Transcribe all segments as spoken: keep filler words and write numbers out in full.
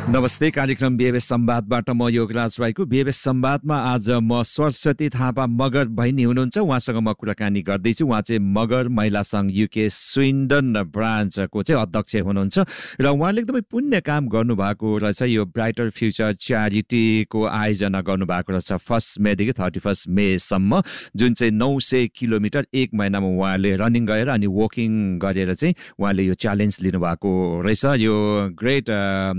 नमस्ते, कार्यक्रम बीएबएस संवादबाट म योगराज राईको। बीएबएस संवादमा आज म सरस्वती थापा मगर बहिनी हुनुहुन्छ, उहाँसँग म कुराकानी गर्दैछु। उहाँ चाहिँ मगर महिला संघ युके स्विन्डन ब्रान्चको चाहिँ अध्यक्ष हुनुहुन्छ र उहाँले एकदमै पुण्य काम गर्नुभएको रहेछ। यो ब्राइटर फ्युचर च्यारिटीको आयोजना गर्नुभएको रहेछ फर्स्ट मेदेखि थर्टी फर्स्ट मेसम्म, जुन चाहिँ नौ सय किलोमिटर एक महिनामा उहाँले रनिङ गरेर अनि वकिङ गरेर चाहिँ उहाँले यो च्यालेन्ज लिनुभएको रहेछ। यो ग्रेट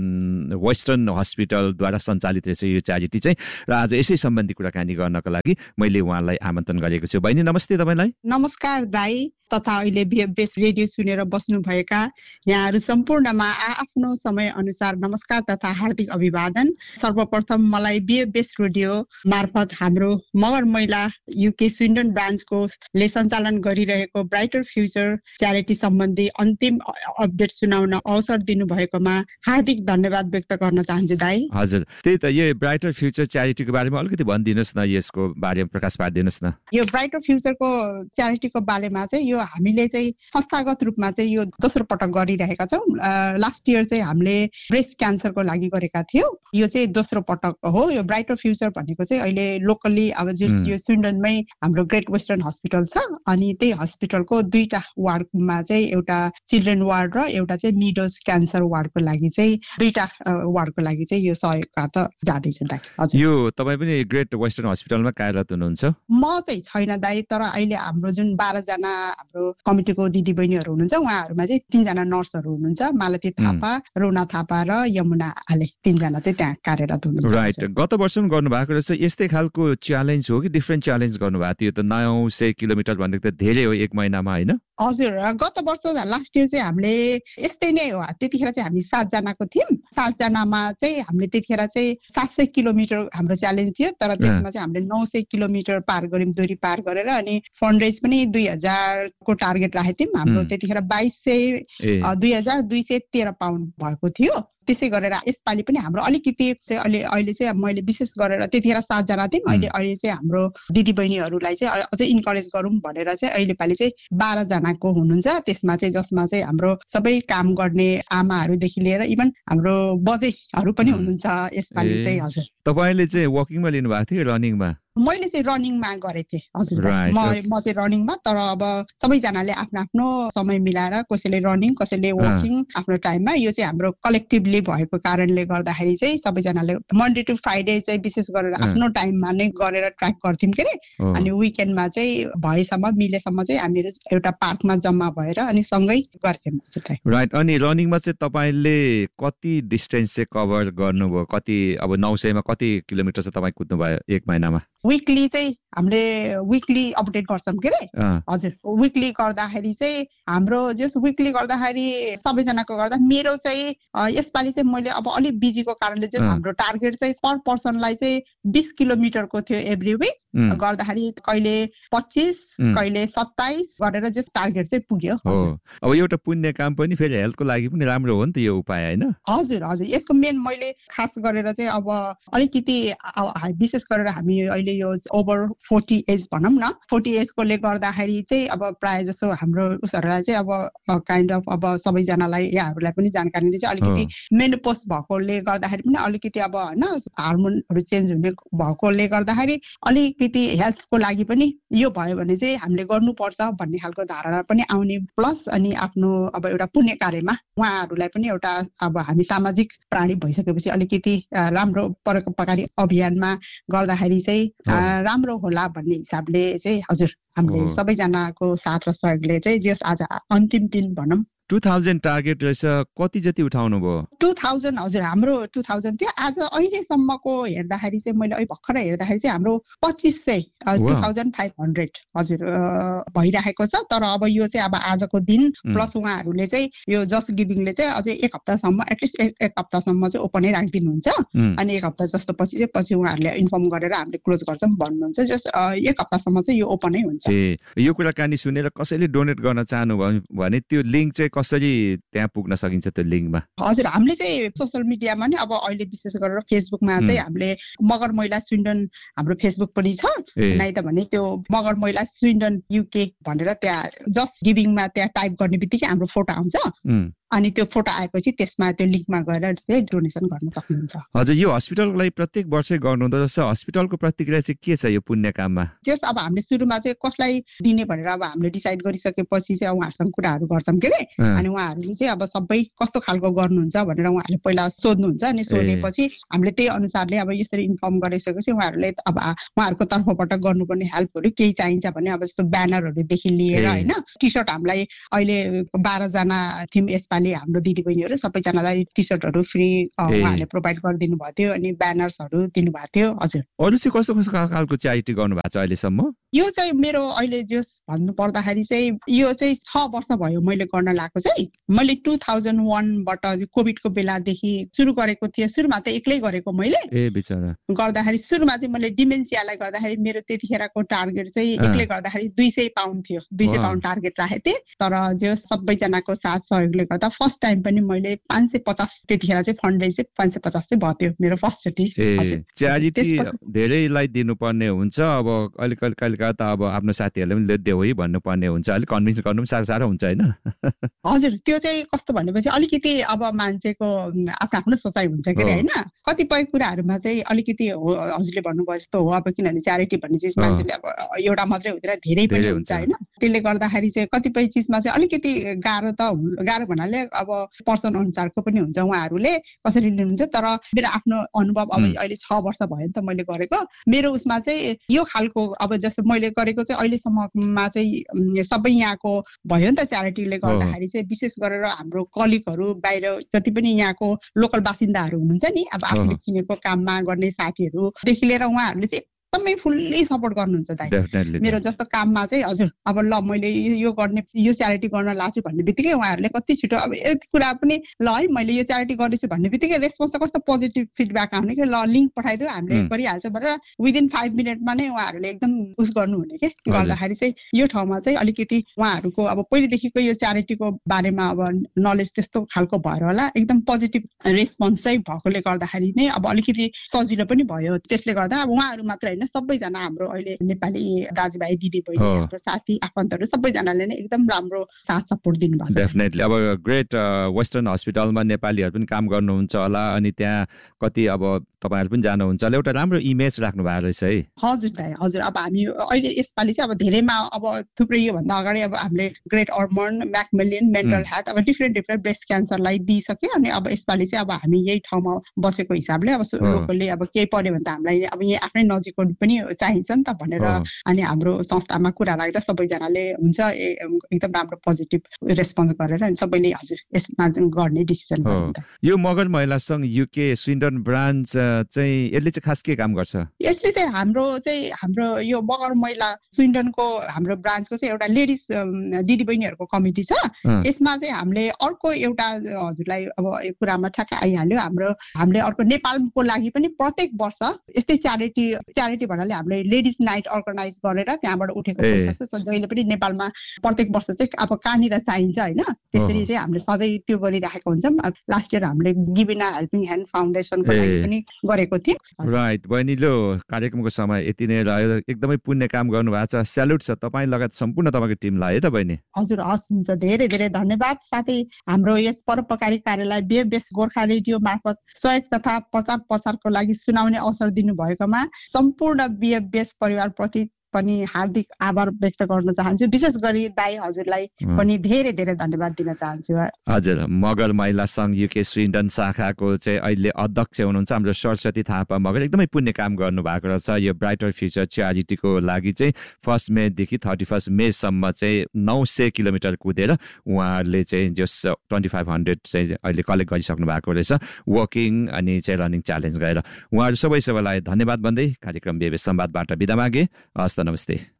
वेस्टर्न हस्पिटलद्वारा सञ्चालित रहेछ यो च्यारिटी चाहिँ। र आज यसै सम्बन्धी कुराकानी गर्नको लागि मैले उहाँलाई आमन्त्रण गरेको छु। बहिनी नमस्ते तपाईलाई। नमस्कार दाई तथा अहिले बीएबएस रेडियो सुनेर बस्नुभएका यहाँहरू सम्पूर्णमा आफ्नो समय अनुसार नमस्कार तथा हार्दिक अभिवादन। सर्वप्रथम मलाई बीएबएस रेडियो मार्फत हाम्रो मगर महिला युके स्विन्डन ब्रान्चको ले सञ्चालन गरिरहेको ब्राइटर फ्युचर च्यारिटी सम्बन्धी अन्तिम अपडेट सुनाउन अवसर दिनुभएकोमा हार्दिक धन्यवाद व्यक्त गर्न चाहन्छु दाई। हजुर, त्यही त यो ब्राइटर फ्युचर च्यारिटीको बारेमा अलिकति भनिदिनुहोस् न, यसको बारेमा प्रकाश पारिदिनुहोस् न। यो ब्राइटर फ्युचरको च्यारिटीको बारेमा चाहिँ यो हामीले चाहिँ संस्थागत रूपमा चाहिँ यो दोस्रो पटक गरिरहेका छौँ। लास्ट इयर चाहिँ हामीले ब्रेस्ट क्यान्सरको लागि गरेका थियौँ, यो चाहिँ दोस्रो पटक हो। यो ब्राइटर फ्युचर भनेको चाहिँ अहिले लोकल्ली अब यो स्विन्डनमै हाम्रो ग्रेट वेस्टर्न हस्पिटल छ, अनि त्यही हस्पिटलको दुईटा वार्डमा चाहिँ एउटा चिल्ड्रेन वार्ड र एउटा चाहिँ मिडोज क्यान्सर वार्डको लागि चाहिँ दुईटा वार्डको लागि चाहिँ यो सहयोग जाँदैछ दाइ। हजुर, यो तपाईँ पनि ग्रेट वेस्टर्न हस्पिटलमा कार्यरत हुनुहुन्छ? म चाहिँ छैन दाइ, तर अहिले हाम्रो जुन बाह्रजना हाम्रो कमिटीको दिदी बहिनीहरू हुनुहुन्छ उहाँहरूमा चाहिँ तीनजना नर्सहरू हुनुहुन्छ, मालती थापा, रुना थापा र यमुना आले, तीनजना चाहिँ त्यहाँ कार्यरत हुनुहुन्छ। राइट, गत वर्ष पनि गर्नुभएको रहेछ यस्तै खालको च्यालेन्ज हो कि डिफ्रेन्ट च्यालेन्ज गर्नुभएको थियो? त नौ सय किलोमिटर भनेको त धेरै हो एक महिनामा, होइन? हजुर, गत वर्ष लास्ट इयर चाहिँ हामीले यस्तै नै हो। त्यतिखेर चाहिँ हामी सातजनाको थियौँ, सातजनामा चाहिँ हामीले त्यतिखेर चाहिँ सात सय किलोमिटर हाम्रो च्यालेन्ज थियो, तर त्यसमा चाहिँ हामीले नौ सय किलोमिटर पार गऱ्यौँ, दूरी पार गरेर। अनि फन्ड रेज पनि दुई हजारको टार्गेट राखेको थियौँ। हाम्रो त्यतिखेर बाइस सय दुई हजार दुई सय तेह्र पाउन्ड भएको थियो। त्यसै गरेर यसपालि पनि हाम्रो अलिकति चाहिँ अहिले अहिले चाहिँ मैले विशेष गरेर त्यतिखेर सातजना थियौँ, अहिले अहिले चाहिँ हाम्रो दिदी बहिनीहरूलाई चाहिँ अझै इन्करेज गरौँ भनेर चाहिँ अहिले पालि चाहिँ बाह्रजनाको हुनुहुन्छ। त्यसमा चाहिँ जसमा चाहिँ हाम्रो सबै काम गर्ने आमाहरूदेखि लिएर इभन हाम्रो बजेहरू पनि हुनुहुन्छ यसपालि चाहिँ। हजुर, तपाईँले चाहिँ वकिङमा लिनुभएको थियो रनिङमा? मैले चाहिँ रनिङमा गरेको थिएँ। हजुर, म म चाहिँ रनिङमा, तर अब सबैजनाले आफ्नो आफ्नो समय मिलाएर कसैले रनिङ कसैले वकिङ आफ्नो टाइममा, यो चाहिँ हाम्रो कलेक्टिभली भएको कारणले गर्दाखेरि चाहिँ सबैजनाले मन्डे टु फ्राइडे चाहिँ विशेष गरेर आफ्नो टाइममा नै गरेर ट्र्याक गर्थ्यौँ के अरे। अनि विकेन्डमा चाहिँ भएसम्म मिलेसम्म चाहिँ हामीहरू एउटा पार्कमा जम्मा भएर अनि सँगै गर्थ्यौँ। राइट, अनि रनिङमा चाहिँ तपाईँले कति डिस्टेन्स चाहिँ कभर गर्नुभयो? कति अब नौ सयमा कति किलोमिटर चाहिँ तपाईँ कुद्नुभयो एक महिनामा? विकली चाहिँ हामीले विकली अपडेट गर्छौँ के अरे। हजुर, विकली गर्दाखेरि चाहिँ हाम्रो जस विकली गर्दाखेरि सबैजनाको गर्दा मेरो चाहिँ यसपालि चाहिँ मैले अब अलिक बिजीको कारणले चाहिँ हाम्रो टार्गेट चाहिँ पर पर्सनलाई चाहिँ बिस किलोमिटरको थियो एभ्री विक गर्दाखेरि, कहिले पच्चिस कहिले सत्ताइस गरेर जस टार्गेट चाहिँ पुग्यो। अब एउटा पुण्य काम पनि फेरि हेल्थको लागि पनि राम्रो हो नि त यो उपाय, होइन? हजुर हजुर, यसको मेन मैले खास गरेर चाहिँ अब अलिकति विशेष गरेर हामी अहिले यो ओभर फोर्टी एज भनौँ न, फोर्टी एजकोले गर्दाखेरि चाहिँ अब प्रायः जसो हाम्रो उसहरूलाई चाहिँ अब काइन्ड अफ अब सबैजनालाई यहाँहरूलाई पनि जानकारी दिन्छ, अलिकति मेनोपोज भएकोले गर्दाखेरि पनि अलिकति अब होइन हार्मोनहरू चेन्ज हुने भएकोले गर्दाखेरि अलिकति हेल्थको लागि पनि यो भयो भने चाहिँ हामीले गर्नुपर्छ भन्ने खालको धारणा पनि आउने, प्लस अनि आफ्नो अब एउटा पुण्य कार्यमा उहाँहरूलाई पनि एउटा अब हामी सामाजिक प्राणी भइसकेपछि अलिकति राम्रो परोपकारी अभियानमा गर्दाखेरि चाहिँ राम्रो होला भन्ने हिसाबले चाहिँ हजुर हामीले सबैजनाको साथ र सहयोगले चाहिँ जस आज अन्तिम दिन भनौँ टू थाउजन्ड टार्गेट रहेछ, कति जति उठाउनु भयो? टू थाउजन्ड हजुर, हाम्रो टू थाउजन्ड थियो। आज अहिलेसम्मको हेर्दाखेरि चाहिँ मैले अहिले भर्खर हेर्दाखेरि चाहिँ हाम्रो पच्चिस सय टू थाउजन्ड फाइभ हन्ड्रेड हजुर भइरहेको छ। तर अब यो चाहिँ अब आजको दिन प्लस उहाँहरूले चाहिँ यो जस्ट गिभिङले चाहिँ अझै एक हप्तासम्म एटलिस्ट एक एक हप्तासम्म चाहिँ ओपनै राखिदिनुहुन्छ, अनि एक हप्ता जस्तो पछि चाहिँ पछि उहाँहरूले इन्फर्म गरेर हामीले क्लोज गर्छौँ भन्नुहुन्छ। जस्ट एक हप्तासम्म चाहिँ यो ओपनै हुन्छ। यो कुराकानी सुनेर कसैले डोनेट गर्न चाहनुभयो भने त्यो लिङ्क चाहिँ कसरी त्यहाँ पुग्न सकिन्छ त्यो लिङ्कमा? हजुर, हामीले चाहिँ सोसियल मिडियामा नि अब अहिले विशेष गरेर फेसबुकमा चाहिँ हामीले मगर महिला स्विन्डन हाम्रो फेसबुक पनि छ, नै त भने त्यो मगर महिला स्विन्डन युके भनेर त्यहाँ जस्ट गिभिङमा त्यहाँ टाइप गर्ने बित्तिकै हाम्रो फोटो आउँछ। अनि त्यो फोटो आएपछि त्यसमा त्यो लिङ्कमा गएर चाहिँ डोनेसन गर्न सक्नुहुन्छ। हजुर, यो हस्पिटलको लागि प्रत्येक वर्षै गर्नुहुँदो रहेछ, हस्पिटलको प्रतिक्रिया चाहिँ के छ यो पुण्य काममा? त्यस अब हामीले सुरुमा चाहिँ कसलाई दिने भनेर अब हामीले डिसाइड गरिसकेपछि चाहिँ उहाँहरूसँग कुराहरू गर्छौँ के अरे, अनि उहाँहरूले चाहिँ अब सबै कस्तो खालको गर्नुहुन्छ भनेर उहाँहरूले पहिला सोध्नुहुन्छ। अनि सोधेपछि हामीले त्यही अनुसारले अब यसरी इन्फर्म गरिसकेपछि उहाँहरूले अब उहाँहरूको तर्फबाट गर्नुपर्ने हेल्पहरू केही चाहिन्छ भने अब जस्तो ब्यानरहरूदेखि लिएर होइन, टी सर्ट हामीलाई अहिले बाह्रजना थियौँ यसपालि हाम्रो दिदीबहिनीहरू, सबैजनालाई टी सर्टहरू फ्री उहाँहरूले प्रोभाइड गरिदिनु भएको थियो, अनि ब्यानर्सहरू दिनुभएको थियो। हजुर, अरू चाहिँ कस्तो कस्तो खालको च्यारिटी गर्नु भएको छ अहिलेसम्म? यो चाहिँ मेरो अहिले जस भन्नु पर्दाखेरि चाहिँ यो चाहिँ छ वर्ष भयो मैले गर्न लागेको चाहिँ। मैले टु थाउजन्ड वानबाट कोभिडको बेलादेखि सुरु गरेको थिएँ। सुरुमा त एक्लै गरेको मैले ए बिचरा गर्दाखेरि सुरुमा चाहिँ मैले डिमेन्सियालाई गर्दाखेरि मेरो त्यतिखेरको टार्गेट चाहिँ एक्लै गर्दाखेरि दुई सय पाउन्ड थियो, दुई सय पाउन्ड टार्गेट राखेको थिएँ। तर जो सबैजनाको साथ सहयोगले गर्दा फर्स्ट टाइम पनि मैले पाँच सय पचास त्यतिखेर चाहिँ फन्ड रेज चाहिँ पाँच सय पचास चाहिँ भयो थियो मेरो फर्स्ट चोटि। च्यारिटी धेरैलाई दिनुपर्ने हुन्छ, अब अलिक अलिक कहिले त अब आफ्नो साथीहरूले पनि देऊ है भन्नुपर्ने हुन्छ, अलिक कन्भिन्स गर्नु पनि साह्रो साह्रो हुन्छ होइन? हजुर, त्यो चाहिँ कस्तो भनेपछि अलिकति अब मान्छेको आफ्नो आफ्नो सोचाइ हुन्छ के अरे होइन। कतिपय कुराहरूमा चाहिँ अलिकति हजुरले भन्नुभयो जस्तो हो, अब किनभने च्यारिटी भन्ने चिज मान्छेले अब एउटा मात्रै हुँदैन, धेरै पनि हुन्छ होइन। त्यसले गर्दाखेरि चाहिँ कतिपय चिजमा चाहिँ अलिकति गाह्रो त गाह्रो भन्नाले अब पर्सन अनुसारको पनि हुन्छ, उहाँहरूले कसरी लिनुहुन्छ। तर मेरो आफ्नो अनुभव अब अहिले छ वर्ष भयो नि त मैले गरेको, मेरो उसमा चाहिँ यो खालको अब जस्तो मैले गरेको चाहिँ अहिलेसम्ममा चाहिँ सबै यहाँको भयो नि त च्यारिटीले गर्दाखेरि चाहिँ विशेष गरेर हाम्रो कलिगहरू बाहिर जति पनि यहाँको लोकल बासिन्दाहरू हुनुहुन्छ नि, अब आफूले चिनेको काममा गर्ने साथीहरूदेखि लिएर उहाँहरूले चाहिँ एकदमै फुल्ली सपोर्ट गर्नुहुन्छ दाइ मेरो जस्तो काममा चाहिँ। हजुर, अब ल मैले यो गर्ने यो च्यारिटी गर्न लाग्छु भन्ने बित्तिकै उहाँहरूले कति छिटो अब यति कुरा पनि ल है मैले यो च्यारिटी गर्दैछु भन्ने बित्तिकै रेस्पोन्स त कस्तो पोजिटिभ फिडब्याक आउने कि ल लिङ्क पठाइदियो हामीले गरिहाल्छ भनेर विदिन फाइभ मिनटमा नै उहाँहरूले एकदम उस गर्नुहुने के गर्दाखेरि चाहिँ यो ठाउँमा चाहिँ अलिकति उहाँहरूको अब पहिलेदेखिको यो च्यारिटीको बारेमा अब नलेज त्यस्तो खालको भएर होला, एकदम पोजिटिभ रेस्पोन्स चाहिँ भएकोले गर्दाखेरि नै अब अलिकति सजिलो पनि भयो। त्यसले गर्दा अब उहाँहरू मात्र सबैजना हाम्रो अहिले नेपाली दाजुभाइ दिदीबहिनी हाम्रो साथी आफन्तहरू सबैजनाले नै एकदम राम्रो साथ सपोर्ट दिनुभएको छ। डेफिनेटली अब ग्रेट वेस्टर्न हस्पिटलमा नेपालीहरू पनि काम गर्नुहुन्छ होला, अनि त्यहाँ कति अब तपाईँहरू पनि जानुहुन्छ होला, एउटा राम्रो इमेज राख्नु भएको रहेछ है। हजुर भाइ, हजुर। अब हामी अहिले यसपालि चाहिँ अब धेरैमा अब थुप्रै योभन्दा अगाडि अब हामीले ग्रेट अर्मन्ड, म्याकमिलियन, मेन्टल हेल्थ अब डिफ्रेन्ट डिफ्रेन्ट ब्रेस्ट क्यान्सरलाई दिइसक्यो। अनि अब यसपालि चाहिँ अब हामी यही ठाउँमा बसेको हिसाबले अब लोकलले अब केही पर्यो भने त हामीलाई अब यहाँ आफ्नै नजिकको पनि चाहिन्छ नि त भनेर अनि हाम्रो संस्थामा कुरा राख्दा सबैजनाले हुन्छ एकदम राम्रो पोजिटिभ रेस्पोन्स गरेर अनि सबैले हजुर यसमा गर्ने डिसिजन गर्नु। यो मगर महिला संघ युके स्विन्डन ब्रान्च चाहिँ यसले चाहिँ खास के काम गर्छ? यसले चाहिँ हाम्रो चाहिँ हाम्रो यो मगर महिला स्विन्डनको हाम्रो ब्रान्चको चाहिँ एउटा लेडिज दिदीबहिनीहरूको कमिटी छ। यसमा चाहिँ हामीले अर्को एउटा हजुरलाई अब यो कुरामा ठ्याक्कै आइहाल्यो, हाम्रो हामीले अर्को नेपालको लागि पनि प्रत्येक वर्ष यस्तै च्यारिटी च्यारिटी भन्नाले हामीले लेडिज नाइट अर्गनाइज गरेर त्यहाँबाट उठेको पैसा छ जहिले पनि नेपालमा प्रत्येक वर्ष चाहिँ अब कहाँनिर चाहिन्छ होइन, त्यसरी चाहिँ हामीले सधैँ त्यो गरिराखेको हुन्छौँ। लास्ट इयर हामीले गिबिना हेल्पिङ ह्यान्ड फाउन्डेसनको लागि पनि गरेको थियौँ। राइट बहिनीलो, कार्यक्रमको समय यति नै रह्यो, एकदमै पुण्य काम गर्नु भएको छ, स्याल्युट छ तपाईँ लगायत सम्पूर्ण तपाईँको टिमलाई है त बहिनी। हजुर हस्, हुन्छ, धेरै धेरै धन्यवाद। साथै हाम्रो यस परोपकारी कार्यलाई बिएफबेस गोर्खा रेडियो मार्फत सहयोग तथा प्रचार प्रसारको लागि सुनाउने अवसर दिनुभएकोमा सम्पूर्ण बिएफबेस परिवारप्रति पनि हार्दिक आभार व्यक्त गर्न चाहन्छु। विशेष गरी दाइ हजुरलाई पनि धेरै धेरै धन्यवाद दिन चाहन्छु। हजुर, मगर महिला संघ युके स्विन्डन शाखाको चाहिँ अहिले अध्यक्ष हुनुहुन्छ हाम्रो सरस्वती थापा मगर, एकदमै पुण्य काम गर्नु भएको रहेछ। यो ब्राइटर फ्युचर च्यारिटीको लागि चाहिँ फर्स्ट मेदेखि थर्टी फर्स्ट मेसम्म चाहिँ नौ सय किलोमिटर कुदेर उहाँहरूले चाहिँ जस ट्वेन्टी फाइभ हन्ड्रेड चाहिँ अहिले कलेक्ट गरिसक्नु भएको रहेछ वकिङ अनि चाहिँ रनिङ च्यालेन्ज गरेर। उहाँहरू सबै सबैलाई धन्यवाद भन्दै कार्यक्रम बिएफबेस संवादबाट बिदा मागे। हस्त नमस्ते।